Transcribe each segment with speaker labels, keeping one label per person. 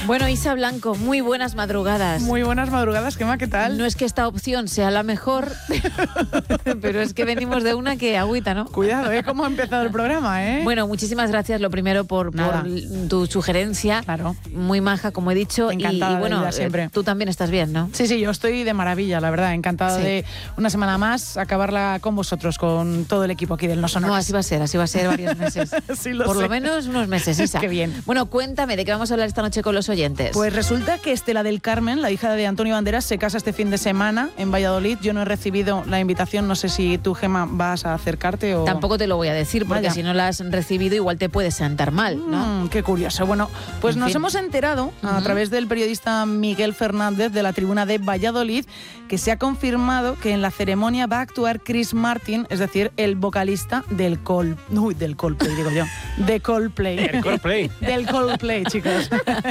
Speaker 1: Bueno, Isa Blanco, muy buenas madrugadas.
Speaker 2: Muy buenas madrugadas, Gemma, ¿qué tal?
Speaker 1: No es que esta opción sea la mejor, pero es que venimos de una que agüita, ¿no?
Speaker 2: Cuidado, cómo ha empezado el programa, ¿eh?
Speaker 1: Bueno, muchísimas gracias, lo primero, por tu sugerencia.
Speaker 2: Claro.
Speaker 1: Muy maja, como he dicho.
Speaker 2: Encantada
Speaker 1: y bueno,
Speaker 2: de vida siempre.
Speaker 1: Tú también estás bien, ¿no?
Speaker 2: Sí, yo estoy de maravilla, la verdad. Encantada de una semana más acabarla con vosotros, con todo el equipo aquí del No Sonoras.
Speaker 1: No, así va a ser varios meses.
Speaker 2: Sí,
Speaker 1: Por lo menos unos meses, Isa.
Speaker 2: Qué bien.
Speaker 1: Bueno, cuéntame, ¿de qué vamos a hablar esta noche con los oyentes?
Speaker 2: Pues resulta que Estela del Carmen, la hija de Antonio Banderas, se casa este fin de semana en Valladolid. Yo no he recibido la invitación, no sé si tú, Gemma, vas a acercarte o...
Speaker 1: Tampoco te lo voy a decir, porque si no la has recibido igual te puedes sentar mal, ¿no?
Speaker 2: Qué curioso. Bueno, pues nos hemos enterado a través del periodista Miguel Fernández de la Tribuna de Valladolid que se ha confirmado que en la ceremonia va a actuar Chris Martin, es decir, el vocalista del Coldplay, digo yo. De Coldplay.
Speaker 3: El Coldplay.
Speaker 2: Del Coldplay, chicos.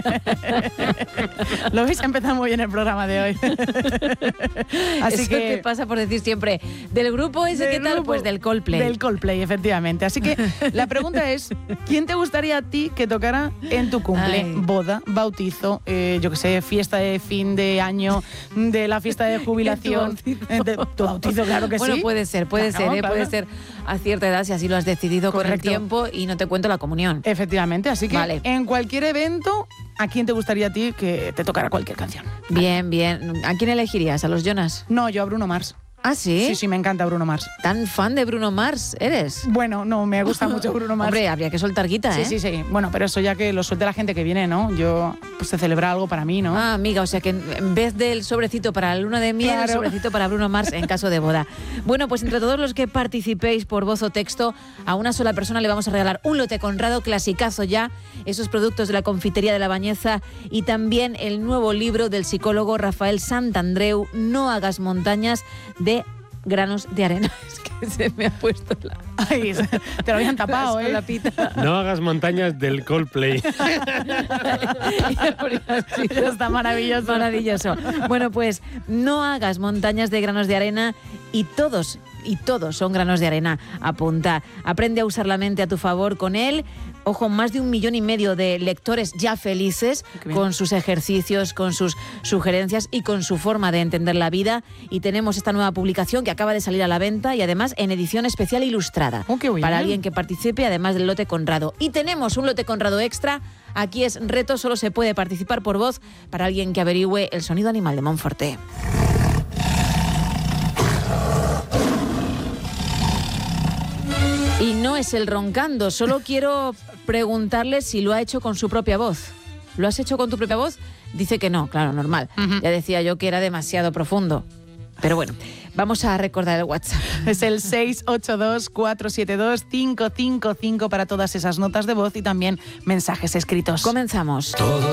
Speaker 2: Lo veis, ha empezado muy bien el programa de hoy. Así
Speaker 1: Eso
Speaker 2: que
Speaker 1: te pasa por decir siempre, ¿del grupo ese qué tal? Pues del Coldplay.
Speaker 2: Del Coldplay, efectivamente. Así que la pregunta es, ¿quién te gustaría a ti que tocara en tu cumple? Boda, bautizo, yo qué sé, fiesta de fin de año, de la fiesta de jubilación. Tu bautizo, claro que
Speaker 1: bueno,
Speaker 2: sí.
Speaker 1: Puede ser, puede ser a cierta edad si así lo has decidido. Correcto. Con el tiempo y no te cuento la comunión.
Speaker 2: Efectivamente, así que en cualquier evento, ¿a quién te gustaría a ti que te tocara cualquier canción?
Speaker 1: Bien, bien. ¿A quién elegirías? ¿A los Jonas?
Speaker 2: No, yo a Bruno Mars.
Speaker 1: ¿Ah, sí?
Speaker 2: Sí, me encanta Bruno Mars.
Speaker 1: ¿Tan fan de Bruno Mars eres?
Speaker 2: Bueno, no, me gusta mucho Bruno Mars.
Speaker 1: Hombre, habría que soltar guita, ¿eh?
Speaker 2: Sí. Bueno, pero eso ya que lo suelte la gente que viene, ¿no? Yo, pues se celebra algo para mí, ¿no?
Speaker 1: Ah, amiga, o sea que en vez del sobrecito para la luna de miel, el sobrecito para Bruno Mars en caso de boda. Bueno, pues entre todos los que participéis por voz o texto, a una sola persona le vamos a regalar un lote Conrado, clasicazo ya, esos productos de la confitería de La Bañeza y también el nuevo libro del psicólogo Rafael Santandreu, No hagas montañas, de granos de arena. Es que se me ha puesto la...
Speaker 2: Ay, te lo habían tapado,
Speaker 1: la pita.
Speaker 3: No hagas montañas del Coldplay.
Speaker 2: Está maravilloso.
Speaker 1: Maravilloso. Bueno, pues no hagas montañas de granos de arena y todos son granos de arena. Apunta. Aprende a usar la mente a tu favor con él. Ojo, más de 1,5 millones de lectores ya felices con sus ejercicios, con sus sugerencias y con su forma de entender la vida. Y tenemos esta nueva publicación que acaba de salir a la venta y además en edición especial ilustrada. Para alguien que participe, además del lote Conrado. Y tenemos un lote Conrado extra. Aquí es reto, solo se puede participar por voz para alguien que averigüe el sonido animal de Monforte. Y no es el roncando, solo quiero preguntarle si lo ha hecho con su propia voz. ¿Lo has hecho con tu propia voz? Dice que no, claro, normal. Ya decía yo que era demasiado profundo. Pero bueno, vamos a recordar el WhatsApp.
Speaker 2: Es el 682-472-555 para todas esas notas de voz y también mensajes escritos.
Speaker 1: Comenzamos.